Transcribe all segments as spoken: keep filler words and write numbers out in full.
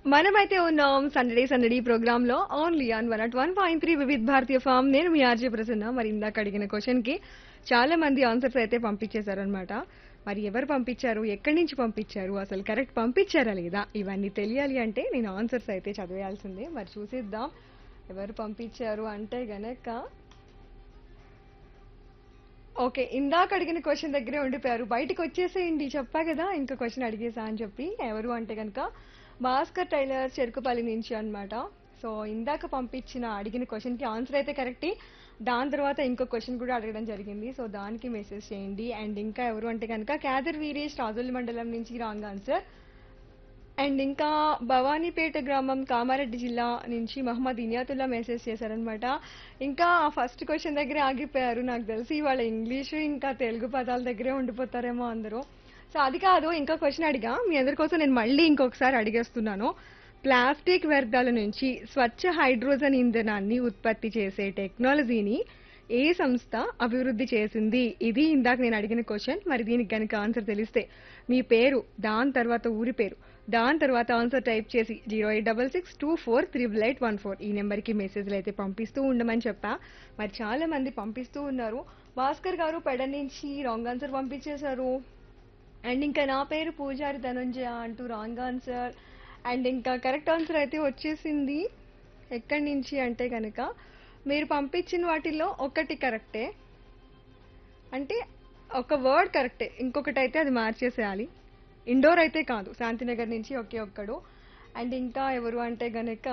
మనమైతే ఉన్నాం సందడి సందడి ప్రోగ్రామ్ లో only on one at one point three Vividh Bharatiya form. నేను మీ ఆర్జే ప్రసన్న. మరి ఇందాక అడిగిన క్వశ్చన్ కి చాలా మంది ఆన్సర్స్ అయితే పంపించేశారనమాట. మరి ఎవరు పంపించారు, ఎక్కడి నుంచి పంపించారు, అసలు కరెక్ట్ పంపించారా లేదా, ఇవన్నీ తెలియాలి అంటే నేను ఆన్సర్స్ అయితే చదివేయాల్సిందే. మరి చూసేద్దాం ఎవరు పంపించారు అంటే గనక. ఓకే, ఇందాక అడిగిన క్వశ్చన్ దగ్గరే ఉండిపోయారు. బయటకు వచ్చేసేయండి, చెప్పా కదా ఇంకా క్వశ్చన్ అడిగేసా అని చెప్పి. ఎవరు అంటే కనుక భాస్కర్ టైలర్ చెరుకుపల్లి నుంచి అన్నమాట. సో ఇందాక పంపించిన అడిగిన క్వశ్చన్ కి ఆన్సర్ అయితే కరెక్ట్. దాని తర్వాత ఇంకో క్వశ్చన్ కూడా అడగడం జరిగింది. సో దానికి మెసేజ్ చేయండి. అండ్ ఇంకా ఎవరు అంటే కనుక క్యాదర్ వీరేష్ రాజోలి మండలం నుంచి రాంగ్ ఆన్సర్. అండ్ ఇంకా భవానీపేట గ్రామం కామారెడ్డి జిల్లా నుంచి మహమ్మద్ ఇనియాతుల్లా మెసేజ్ చేశారనమాట. ఇంకా ఫస్ట్ క్వశ్చన్ దగ్గరే ఆగిపోయారు. నాకు తెలిసి వాళ్ళ ఇంగ్లీషు ఇంకా తెలుగు పదాల దగ్గరే ఉండిపోతారేమో అందరూ. సో అది కాదు, ఇంకా క్వశ్చన్ అడిగా మీ అందరి కోసం నేను మళ్ళీ ఇంకొకసారి అడిగేస్తున్నాను. ప్లాస్టిక్ వ్యర్థాల నుంచి స్వచ్ఛ హైడ్రోజన్ ఇంధనాన్ని ఉత్పత్తి చేసే టెక్నాలజీని ఏ సంస్థ అభివృద్ధి చేసింది? ఇది ఇందాక నేను అడిగిన క్వశ్చన్. మరి దీనికి కనుక ఆన్సర్ తెలిస్తే మీ పేరు, దాని తర్వాత ఊరి పేరు, దాని తర్వాత ఆన్సర్ టైప్ చేసి zero eight double six two four triple eight one four ఈ నెంబర్కి మెసేజ్లు అయితే పంపిస్తూ ఉండమని చెప్పా. మరి చాలా మంది పంపిస్తూ ఉన్నారు. భాస్కర్ గారు పెడ నుంచి రాంగ్ ఆన్సర్ పంపించేశారు. అండ్ ఇంకా నా పేరు పూజారి ధనంజయ అంటూ రాంగ్ ఆన్సర్. అండ్ ఇంకా కరెక్ట్ ఆన్సర్ అయితే వచ్చేసింది. ఎక్కడి నుంచి అంటే కనుక మీరు పంపించిన వాటిల్లో ఒకటి కరెక్టే, అంటే ఒక వర్డ్ కరెక్టే, ఇంకొకటి అయితే అది మార్చేసేయాలి. ఇండోర్ అయితే కాదు, శాంతినగర్ నుంచి ఒకే ఒక్కడు. అండ్ ఇంకా ఎవరు అంటే గనక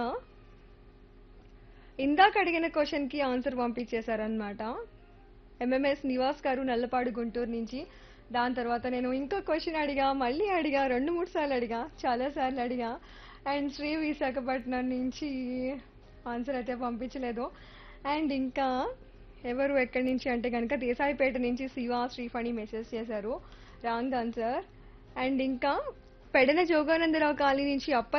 ఇందాక అడిగిన క్వశ్చన్ కి ఆన్సర్ పంపించేశారనమాట. ఎంఎంఎస్ నివాస్ గారు నల్లపాడు గుంటూరు నుంచి. దాని తర్వాత నేను ఇంకో క్వశ్చన్ అడిగా, మళ్ళీ అడిగా, రెండు మూడు సార్లు అడిగా, చాలా సార్లు అడిగా. అండ్ శ్రీ విశాఖపట్నం నుంచి ఆన్సర్ అయితే పంపించలేదు. అండ్ ఇంకా ఎవరు ఎక్కడి నుంచి అంటే కనుక దేశాయిపేట నుంచి శివ శ్రీఫణి మెసేజ్ చేశారు, రాంగ్ ఆన్సర్. అండ్ ఇంకా పెడన జోగానందరావు కాలనీ నుంచి అప్ప